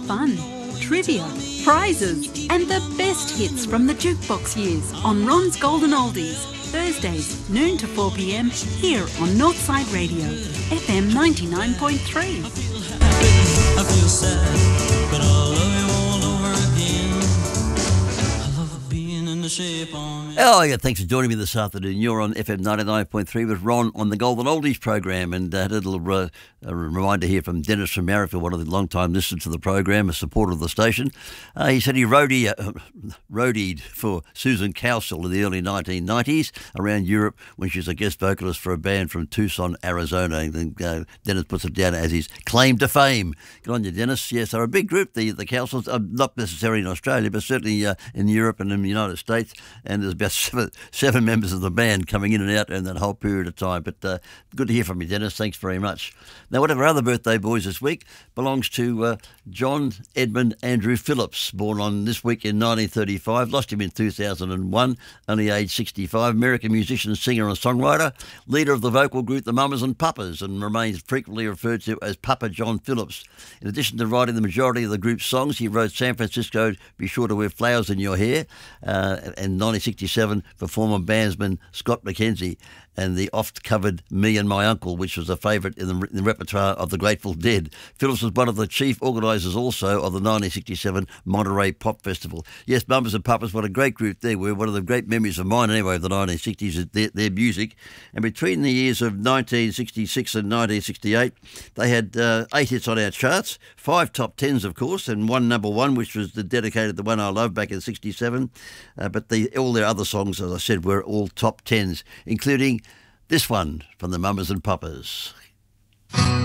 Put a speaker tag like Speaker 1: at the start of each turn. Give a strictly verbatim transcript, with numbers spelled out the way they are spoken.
Speaker 1: fun, trivia, prizes and the best hits from the jukebox years on Ron's Golden Oldies, Thursdays noon to four p m here on Northside Radio, F M ninety-nine point three.
Speaker 2: I feel sad, but I'll love you all over again. I love being in the shape on me.
Speaker 3: Oh, yeah, thanks for joining me this afternoon. You're on F M ninety-nine point three with Ron on the Golden Oldies program, and uh, had a little uh, a reminder here from Dennis from Marrickville, one of the long-time listeners to the program, a supporter of the station. Uh, he said he roadie, uh, roadied for Susan Cowsill in the early nineteen nineties around Europe when she was a guest vocalist for a band from Tucson, Arizona. And uh, Dennis puts it down as his claim to fame. Good on you, Dennis. Yes, they're a big group, the, the Cowsills, uh, not necessarily in Australia, but certainly uh, in Europe and in the United States. And there's about seven, seven members of the band coming in and out in that whole period of time. But uh, good to hear from you, Dennis. Thanks very much. Now, one of our other birthday boys this week belongs to uh, John Edmund Andrew Phillips, born on this week in nineteen thirty-five. Lost him in two thousand one, only aged sixty-five. American musician, singer and songwriter, leader of the vocal group The Mamas and Papas, and remains frequently referred to as Papa John Phillips. In addition to writing the majority of the group's songs, he wrote San Francisco, Be Sure to Wear Flowers in Your Hair, uh, in nineteen sixty-seven for former bandsman Scott McKenzie, and the oft-covered Me and My Uncle, which was a favourite in the, in the repertoire of the Grateful Dead. Phillips was one of the chief organisers also of the nineteen sixty-seven Monterey Pop Festival. Yes, Mamas and Papas, what a great group they were. One of the great memories of mine anyway of the nineteen sixties is their, their music. And between the years of nineteen sixty-six and nineteen sixty-eight, they had uh, eight hits on our charts, five top tens, of course, and one number one, which was the dedicated to One I Love back in sixty-seven. Uh, but the, all their other songs, as I said, were all top tens, including this one from the Mamas and Papas.